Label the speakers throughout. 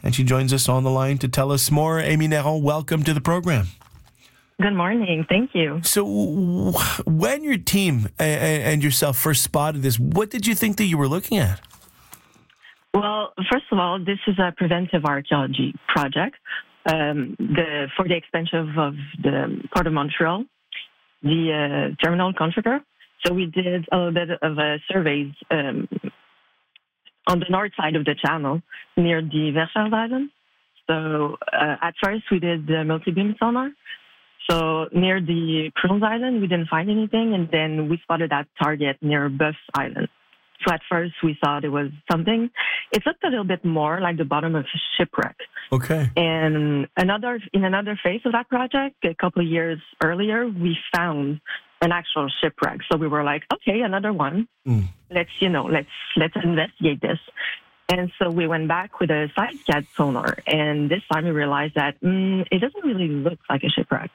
Speaker 1: and she joins us on the line to tell us more. Amy Néron, welcome to the program.
Speaker 2: Good morning. Thank you.
Speaker 1: So when your team and yourself first spotted this, what did you think that you were looking at?
Speaker 2: Well, first of all, this is a preventive archaeology project for the expansion of the Port of Montreal, the terminal contractor. So we did a little bit of surveys on the north side of the channel near the Verchères Island. So at first we did the multi-beam sonar. So near the Prunes Island, we didn't find anything, and then we spotted that target near Boeuf Island. So at first we thought it was something. It looked a little bit more like the bottom of a shipwreck.
Speaker 1: Okay.
Speaker 2: And in another phase of that project, a couple of years earlier, we found an actual shipwreck. So we were like, okay, another one. Let's investigate this. And so we went back with a side-scan sonar, and this time we realized that it doesn't really look like a shipwreck.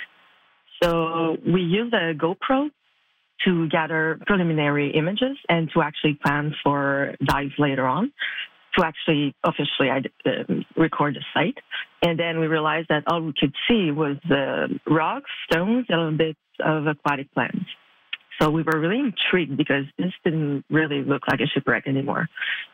Speaker 2: So we used a GoPro to gather preliminary images and to actually plan for dives later on, to actually officially record the site. And then we realized that all we could see was rocks, stones, a little bit of aquatic plants. So we were really intrigued because this didn't really look like a shipwreck anymore.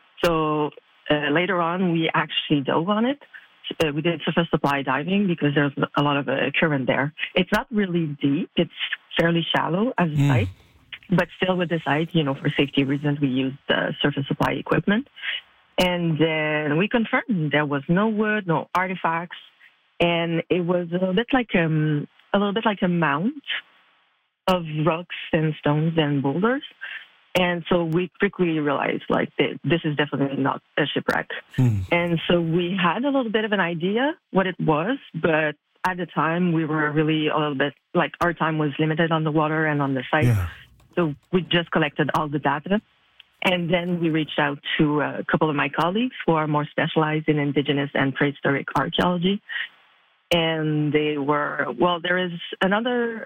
Speaker 2: So later on, we actually dove on it. We did surface supply diving because there's a lot of current there. It's not really deep. It's fairly shallow as a site. But still with the site, for safety reasons, we used surface supply equipment. And then we confirmed there was no wood, no artifacts. And it was a little bit like a mount of rocks and stones and boulders. And so we quickly realized, this is definitely not a shipwreck. And so we had a little bit of an idea what it was, but at the time, we were really a little bit, our time was limited on the water and on the site. Yeah. So we just collected all the data. And then we reached out to a couple of my colleagues who are more specialized in Indigenous and prehistoric archaeology. And they were, there is another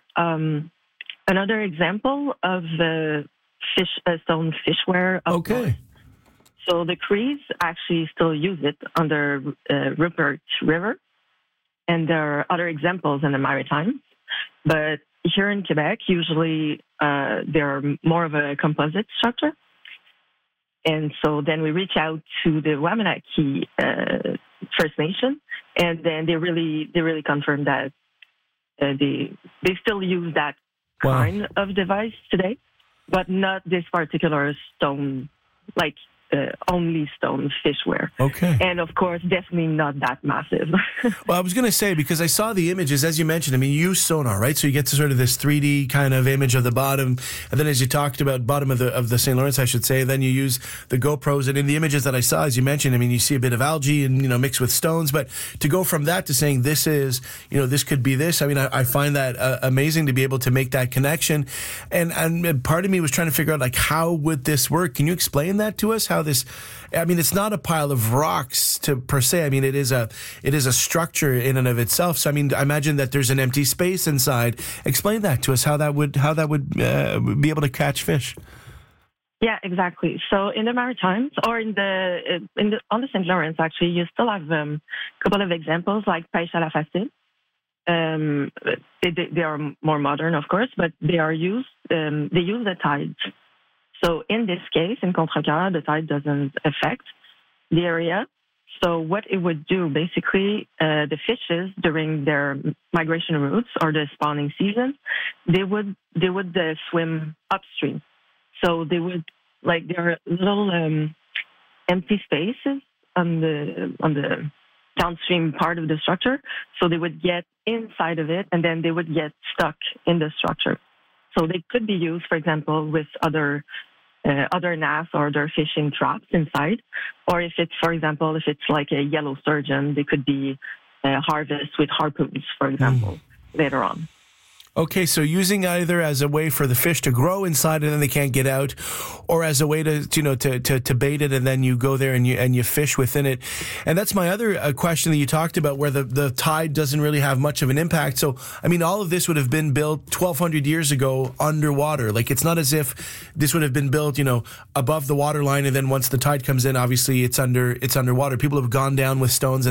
Speaker 2: example of the stone fishware.
Speaker 1: Okay.
Speaker 2: So the Crees actually still use it under Rupert River, and there are other examples in the Maritimes. But here in Quebec, usually they're more of a composite structure. And so then we reach out to the Wabanaki First Nation, and then they really confirmed that they still use that kind of device today. But not this particular stone, only stone fishware.
Speaker 1: Okay.
Speaker 2: And of course, definitely not that massive.
Speaker 1: Well, I was going to say, because I saw the images, as you mentioned, you use sonar, right? So you get to sort of this 3D kind of image of the bottom. And then as you talked about bottom of the St. Lawrence, I should say, then you use the GoPros. And in the images that I saw, as you mentioned, you see a bit of algae and, mixed with stones. But to go from that to saying this is, this could be this, I find that amazing to be able to make that connection. And part of me was trying to figure out, how would this work? Can you explain that to us? How this, it's not a pile of rocks per se. It is a structure in and of itself. So, I imagine that there's an empty space inside. Explain that to us, how that would be able to catch fish.
Speaker 2: Yeah, exactly. So in the Maritimes or on the St. Lawrence, actually, you still have a couple of examples like pêche à la facile. They are more modern, of course, but they are used. They use the tides. So in this case, in Contrecoeur, the tide doesn't affect the area. So what it would do, basically, the fishes during their migration routes or the spawning season, they would swim upstream. So they would, there are little empty spaces on the downstream part of the structure. So they would get inside of it, and then they would get stuck in the structure. So they could be used, for example, with other nets or other fishing traps inside. Or if it's, for example, if it's like a yellow sturgeon, they could be harvested with harpoons, for example, later on.
Speaker 1: Okay, so using either as a way for the fish to grow inside and then they can't get out, or as a way to bait it and then you go there and you fish within it. And that's my other question that you talked about, where the tide doesn't really have much of an impact. So, all of this would have been built 1,200 years ago underwater. It's not as if this would have been built, above the water line, and then once the tide comes in, obviously it's underwater. People have gone down with stones